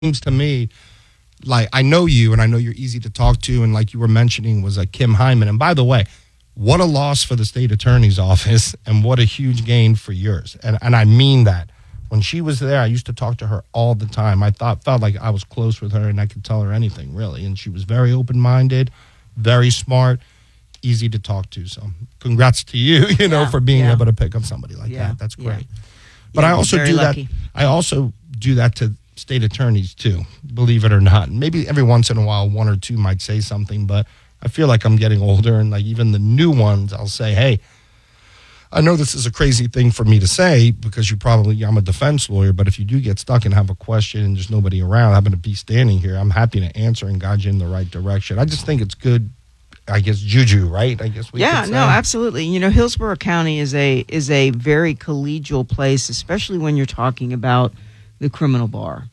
seems to me like I know you and I know you're easy to talk to, and like you were mentioning was Kim Hyman. And by the way, what a loss for the state attorney's office and what a huge gain for yours. And I mean that. When she was there, I used to talk to her all the time. I felt like I was close with her and I could tell her anything, really. And she was very open-minded, very smart, easy to talk to. So congrats to you, for being able to pick up somebody like that. That's great. But I also do lucky. that. I also do that to state attorneys too, believe it or not. Maybe every once in a while, one or two might say something, but I feel like I'm getting older, and like even the new ones, I'll say, hey, I know this is a crazy thing for me to say because I'm a defense lawyer, but if you do get stuck and have a question and there's nobody around, I happen to be standing here, I'm happy to answer and guide you in the right direction. I just think it's good, I guess, juju, right? I guess we could say. No, absolutely. Hillsborough County is a very collegial place, especially when you're talking about the criminal bar.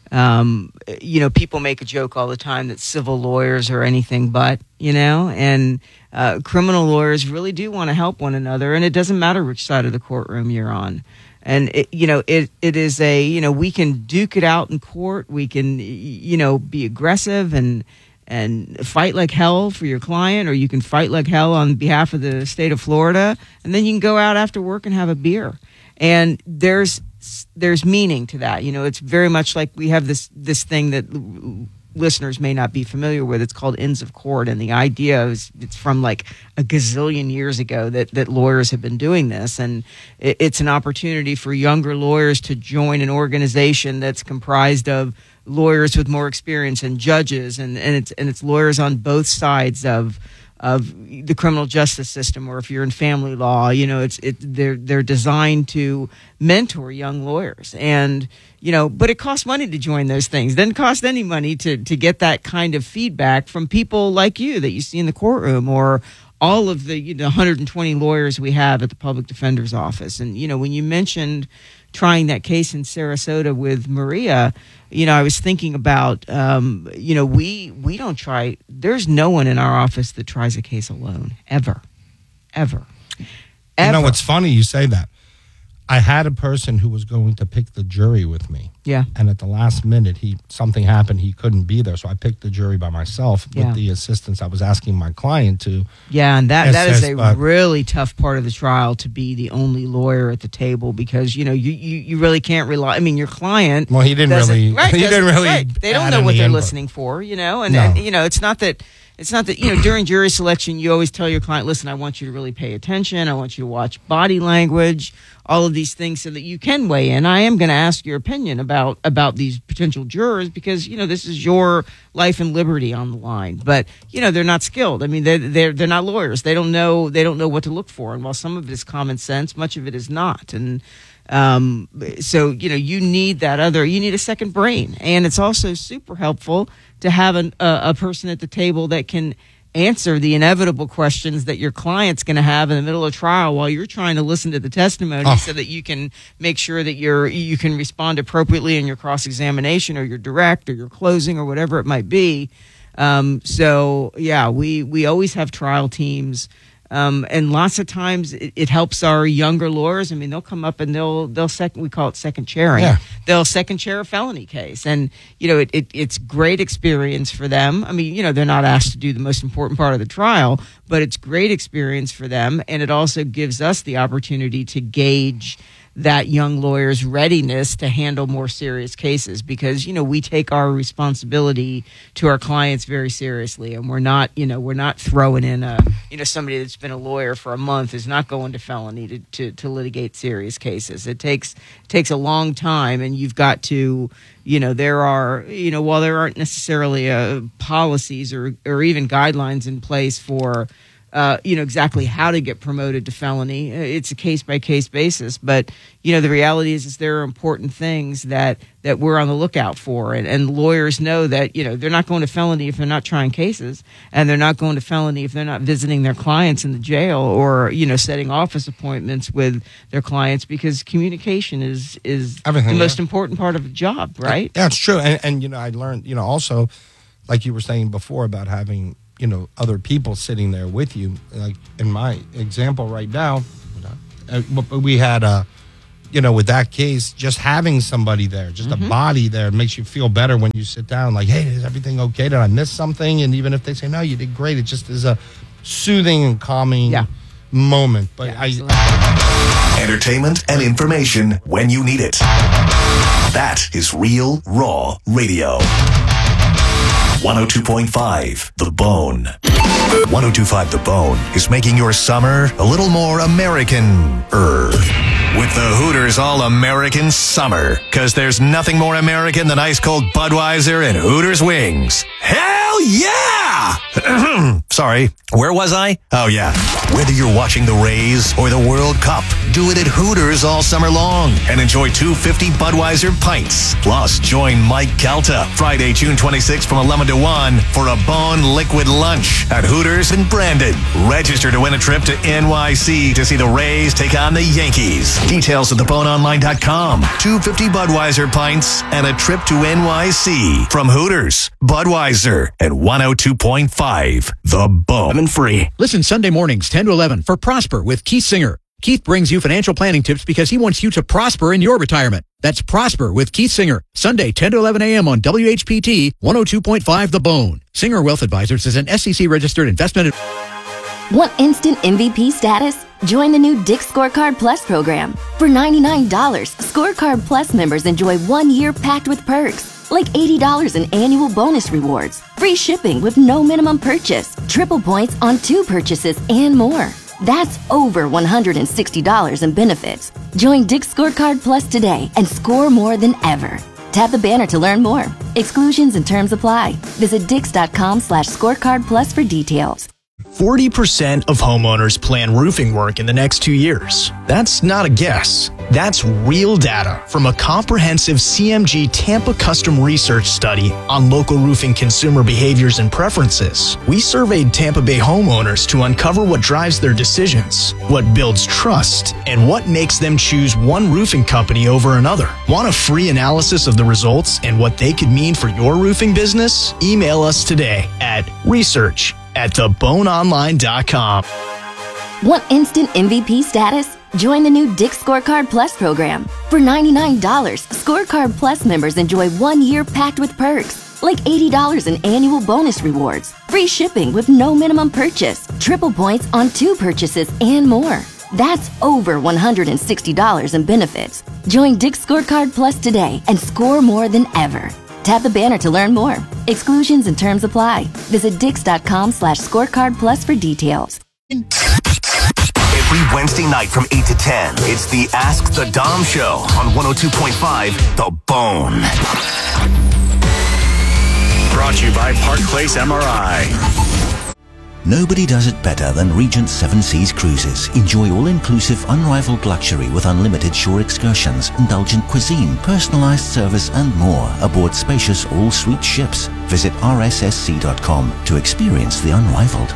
People make a joke all the time that civil lawyers are anything but, and criminal lawyers really do want to help one another, and it doesn't matter which side of the courtroom you're on. And it is we can duke it out in court. We can, be aggressive and fight like hell for your client, or you can fight like hell on behalf of the state of Florida, and then you can go out after work and have a beer. And there's meaning to that. It's very much like we have this thing that listeners may not be familiar with. It's called Inns of Court, and the idea is it's from like a gazillion years ago that lawyers have been doing this, and it's an opportunity for younger lawyers to join an organization that's comprised of lawyers with more experience and judges, and it's lawyers on both sides of the criminal justice system, or if you're in family law, they're designed to mentor young lawyers, and but it costs money to join those things. It doesn't cost any money to get that kind of feedback from people like you that you see in the courtroom, or all of the 120 lawyers we have at the public defender's office. And when you mentioned trying that case in Sarasota with Maria, I was thinking about, we don't try. There's no one in our office that tries a case alone, ever. It's funny you say that. I had a person who was going to pick the jury with me. Yeah. And at the last minute, something happened. He couldn't be there. So I picked the jury by myself with the assistance I was asking my client to. Yeah, and that is a really tough part of the trial, to be the only lawyer at the table, because, you really can't rely. I mean, your client. Well, he didn't really. Right. They don't know what they're listening for, and it's not that. It's not that, during jury selection, you always tell your client, listen, I want you to really pay attention. I want you to watch body language, all of these things, so that you can weigh in. I am going to ask your opinion about these potential jurors, because, this is your life and liberty on the line. But, they're not skilled. I mean, they're not lawyers. They don't know what to look for. And while some of it is common sense, much of it is not. And so, you need you need a second brain. And it's also super helpful to have a person at the table that can answer the inevitable questions that your client's going to have in the middle of trial while you're trying to listen to the testimony, so that you can make sure that you can respond appropriately in your cross-examination, or your direct, or your closing, or whatever it might be. We always have trial teams. And lots of times it helps our younger lawyers. I mean, they'll come up and we call it second chairing. Yeah. They'll second chair a felony case. And, it's great experience for them. I mean, they're not asked to do the most important part of the trial, but it's great experience for them. And it also gives us the opportunity to gauge that young lawyer's readiness to handle more serious cases, because we take our responsibility to our clients very seriously, and we're not throwing in somebody that's been a lawyer for a month is not going to felony to litigate serious cases. It takes a long time, and you've got to there are while there aren't necessarily policies or even guidelines in place for exactly how to get promoted to felony. It's a case-by-case basis. But, the reality is there are important things that we're on the lookout for. And lawyers know that, they're not going to felony if they're not trying cases. And they're not going to felony if they're not visiting their clients in the jail, or, setting office appointments with their clients, because communication is everything, the most important part of the job, right? Yeah, it's true. And I learned, also, like you were saying before, about having other people sitting there with you. Like in my example right now, we had with that case, just having somebody there, just a body there, makes you feel better when you sit down. Like, hey, is everything okay? Did I miss something? And even if they say, no, you did great, it just is a soothing and calming moment. But entertainment and information when you need it. That is Real Raw Radio. 102.5 The Bone. 102.5 The Bone is making your summer a little more American-er. With the Hooters All-American Summer. Because there's nothing more American than ice-cold Budweiser and Hooters wings. Hell yeah! Sorry, where was I? Oh yeah. Whether you're watching the Rays or the World Cup, do it at Hooters all summer long and enjoy 250 Budweiser pints. Plus, join Mike Calta Friday, June 26th from 11 to 1 for a Bone Liquid Lunch at Hooters in Brandon. Register to win a trip to NYC to see the Rays take on the Yankees. Details at theboneonline.com. 250 Budweiser pints and a trip to NYC from Hooters, Budweiser, and 102.5 The Bone. Free. Listen Sunday mornings 10 to 11 for Prosper with Keith Singer. Keith brings you financial planning tips because he wants you to prosper in your retirement. That's Prosper with Keith Singer. Sunday 10 to 11 a.m. on WHPT 102.5 The Bone. Singer Wealth Advisors is an SEC registered investment. Want instant MVP status? Join the new Dick's Scorecard Plus program. For $99, Scorecard Plus members enjoy 1 year packed with perks. Like $80 in annual bonus rewards, free shipping with no minimum purchase, triple points on 2 purchases, and more. That's over $160 in benefits. Join Dick's Scorecard Plus today and score more than ever. Tap the banner to learn more. Exclusions and terms apply. Visit dix.com/scorecard plus for details. 40% of homeowners plan roofing work in the next 2 years. That's not a guess. That's real data from a comprehensive CMG Tampa custom research study on local roofing consumer behaviors and preferences. We surveyed Tampa Bay homeowners to uncover what drives their decisions, what builds trust, and what makes them choose one roofing company over another. Want a free analysis of the results and what they could mean for your roofing business? Email us today at research@theboneonline.com. Want instant MVP status? Join the new Dick's Scorecard Plus program. For $99, Scorecard Plus members enjoy 1 year packed with perks. Like $80 in annual bonus rewards, free shipping with no minimum purchase, triple points on 2 purchases, and more. That's over $160 in benefits. Join Dick's Scorecard Plus today and score more than ever. Tap the banner to learn more. Exclusions and terms apply. Visit dix.com/scorecard plus for details. Every Wednesday night from 8 to 10, it's the Ask the Dom Show on 102.5 The Bone. Brought to you by Park Place MRI. Nobody does it better than Regent Seven Seas Cruises. Enjoy all-inclusive, unrivaled luxury with unlimited shore excursions, indulgent cuisine, personalized service, and more aboard spacious all-suite ships. Visit rssc.com to experience the unrivaled.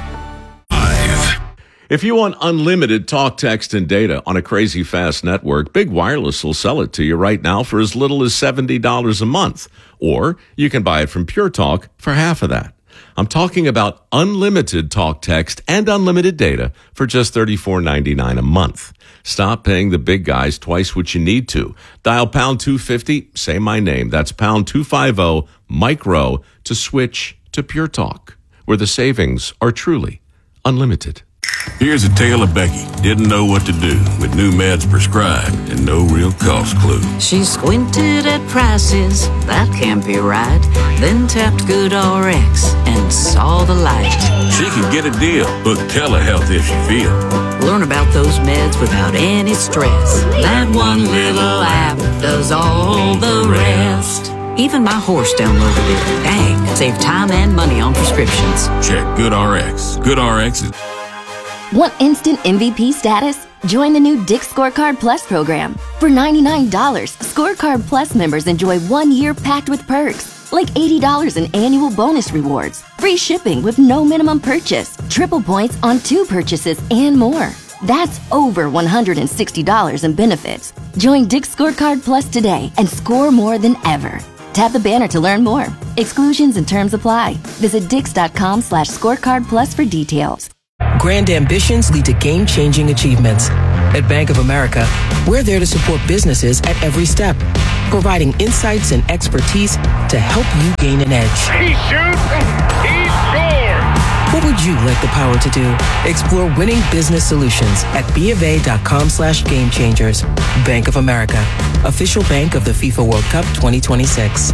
If you want unlimited talk, text, and data on a crazy fast network, Big Wireless will sell it to you right now for as little as $70 a month. Or you can buy it from Pure Talk for half of that. I'm talking about unlimited talk, text, and unlimited data for just $34.99 a month. Stop paying the big guys twice what you need to. Dial pound 250, say my name. That's pound 250, Mike Rowe, to switch to Pure Talk, where the savings are truly unlimited. Here's a tale of Becky. Didn't know what to do with new meds prescribed and no real cost clue. She squinted at prices, that can't be right. Then tapped GoodRx and saw the light. She can get a deal. Book telehealth if you feel. Learn about those meds without any stress. That one little app does all the rest. Even my horse downloaded it. Dang, save time and money on prescriptions. Check GoodRx. GoodRx is... Want instant MVP status? Join the new Dick's Scorecard Plus program. For $99, Scorecard Plus members enjoy 1 year packed with perks. Like $80 in annual bonus rewards, free shipping with no minimum purchase, triple points on 2 purchases, and more. That's over $160 in benefits. Join Dick's Scorecard Plus today and score more than ever. Tap the banner to learn more. Exclusions and terms apply. Visit dix.com/scorecard plus for details. Grand ambitions lead to game-changing achievements. At Bank of America, we're there to support businesses at every step, providing insights and expertise to help you gain an edge. He shoots, he scores! What would you like the power to do? Explore winning business solutions at BofA.com/gamechangers. Bank of America, official bank of the FIFA World Cup 2026.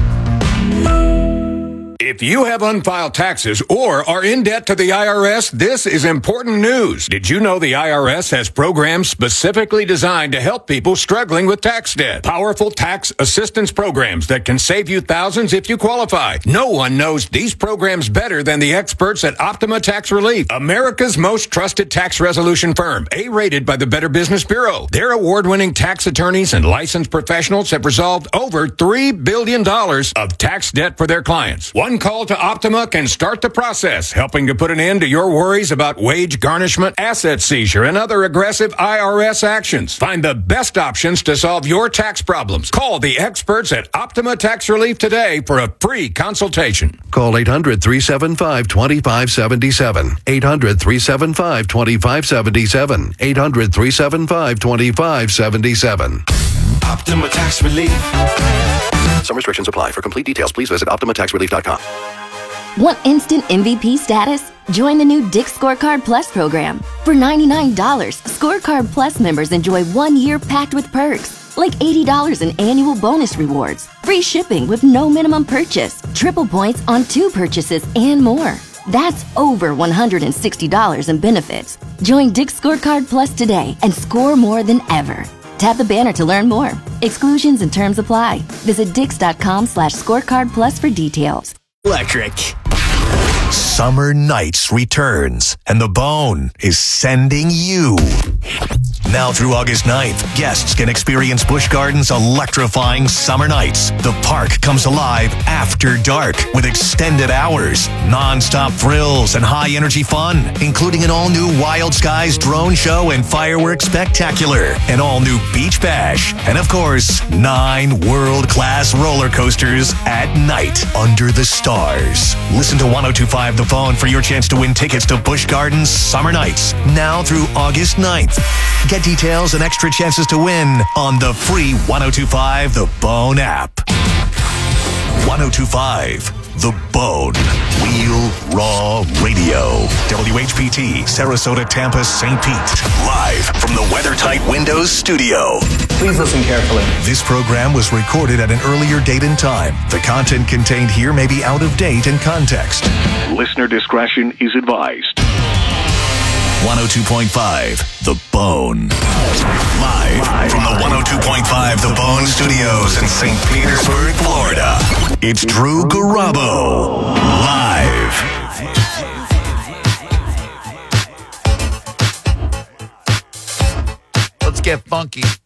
If you have unfiled taxes or are in debt to the IRS, this is important news. Did you know the IRS has programs specifically designed to help people struggling with tax debt? Powerful tax assistance programs that can save you thousands if you qualify. No one knows these programs better than the experts at Optima Tax Relief, America's most trusted tax resolution firm, A-rated by the Better Business Bureau. Their award-winning tax attorneys and licensed professionals have resolved over $3 billion of tax debt for their clients. One call to Optima can start the process, helping to put an end to your worries about wage garnishment, asset seizure, and other aggressive IRS actions. Find the best options to solve your tax problems. Call the experts at Optima Tax Relief today for a free consultation. Call 800-375-2577. 800-375-2577. 800-375-2577. Optima Tax Relief. Some restrictions apply. For complete details, please visit OptimaTaxRelief.com. Want instant MVP status? Join the new Dick's Scorecard Plus program. For $99, Scorecard Plus members enjoy 1 year packed with perks, like $80 in annual bonus rewards, free shipping with no minimum purchase, triple points on 2 purchases, and more. That's over $160 in benefits. Join Dick's Scorecard Plus today and score more than ever. Tap the banner to learn more. Exclusions and terms apply. Visit Dix.com/scorecard plus for details. Electric. Summer Nights returns, and The Bone is sending you. Now through August 9th, guests can experience Busch Gardens' electrifying summer nights. The park comes alive after dark with extended hours, non-stop thrills, and high-energy fun, including an all-new Wild Skies drone show and fireworks spectacular, an all-new beach bash, and of course, 9 world-class roller coasters at night under the stars. Listen to 102.5 The Bone for your chance to win tickets to Busch Gardens Summer Nights, now through August 9th. Get details and extra chances to win on the free 102.5 The Bone app. 102.5 The Bone. Real Raw Radio. WHPT, Sarasota, Tampa, St. Pete. Live from the WeatherTight Windows studio. Please listen carefully. This program was recorded at an earlier date and time. The content contained here may be out of date and context. Listener discretion is advised. 102.5 The Bone. Live from the 102.5 The Bone studios in St. Petersburg, Florida. It's Drew Garabo. Live. Let's get funky.